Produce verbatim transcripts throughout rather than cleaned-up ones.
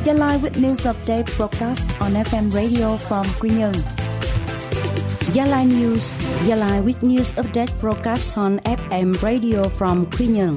Gia Lai with News Update broadcast on ép em radio from Quy Nhơn. Gia Lai News, Gia Lai with News Update broadcast on ép em radio from Quy Nhơn.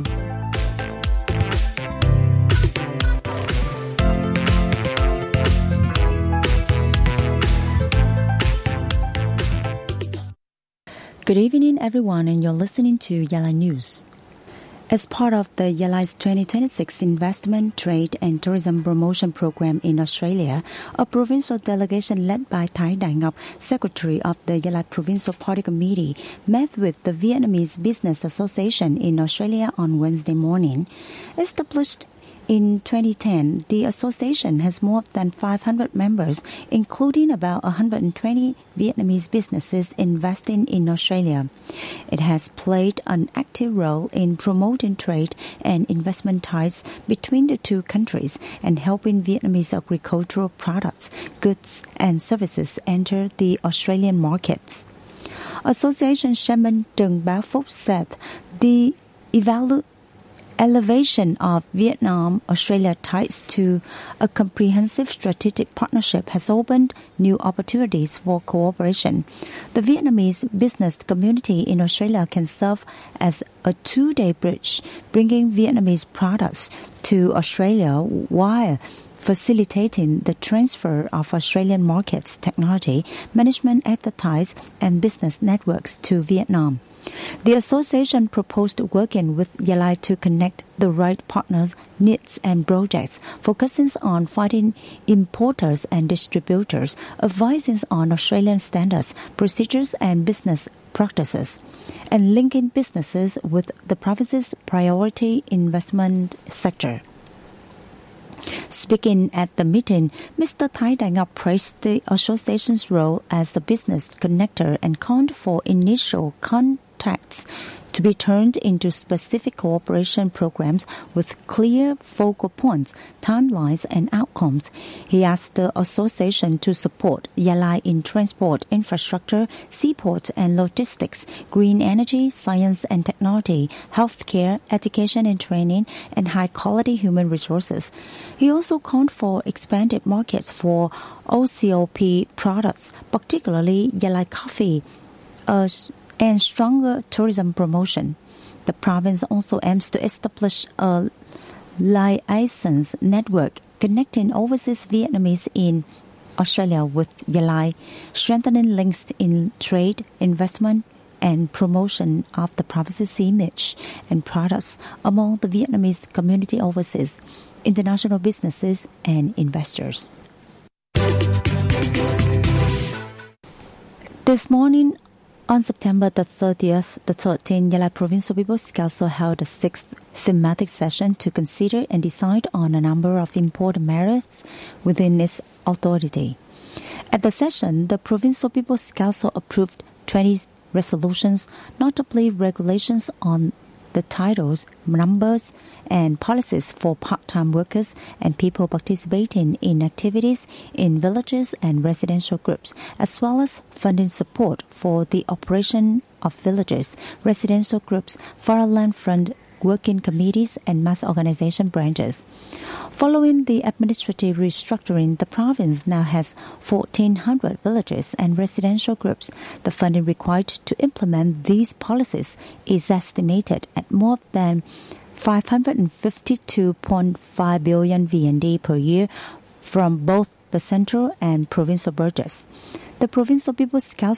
Good evening, everyone, and you're listening to Gia Lai News. As part of the Gia Lai's twenty twenty-six Investment, Trade and Tourism Promotion Program in Australia, a provincial delegation led by Thai Dai Ngọc, Secretary of the Gia Lai Provincial Party Committee, met with the Vietnamese Business Association in Australia on Wednesday morning. Established in twenty ten, the association has more than five hundred members, including about one hundred twenty Vietnamese businesses investing in Australia. It has played an active role in promoting trade and investment ties between the two countries and helping Vietnamese agricultural products, goods and services enter the Australian markets. Association Chairman Trần Bá Phúc said the evaluation elevation of Vietnam-Australia ties to a comprehensive strategic partnership has opened new opportunities for cooperation. The Vietnamese business community in Australia can serve as a two-day bridge, bringing Vietnamese products to Australia while facilitating the transfer of Australian markets, technology, management expertise, and business networks to Vietnam. The association proposed working with Gia Lai to connect the right partners, needs and projects, focusing on finding importers and distributors, advising on Australian standards, procedures and business practices, and linking businesses with the province's priority investment sector. Speaking at the meeting, Mister Thai Dai Ngọc praised the association's role as a business connector and called for initial contacts to be turned into specific cooperation programs with clear focal points, timelines and outcomes. He asked the association to support Gia Lai in transport, infrastructure, seaports and logistics, green energy, science and technology, healthcare, education and training, and high-quality human resources. He also called for expanded markets for O C O P products, particularly Gia Lai coffee, uh, and stronger tourism promotion. The province also aims to establish a liaisons network connecting overseas Vietnamese in Australia with Gia Lai, strengthening links in trade, investment, and promotion of the province's image and products among the Vietnamese community overseas, international businesses, and investors. This morning, on September the thirtieth, the thirteenth Gia Lai Provincial People's Council held a sixth thematic session to consider and decide on a number of important matters within its authority. At the session, the Provincial People's Council approved twenty resolutions, notably regulations on the titles, numbers, and policies for part-time workers and people participating in activities in villages and residential groups, as well as funding support for the operation of villages, residential groups, Foreign Front working committees and mass organization branches. Following the administrative restructuring, the province now has fourteen hundred villages and residential groups. The funding required to implement these policies is estimated at more than five hundred fifty-two point five billion V N D per year from both the central and provincial budgets. The Provincial People's Council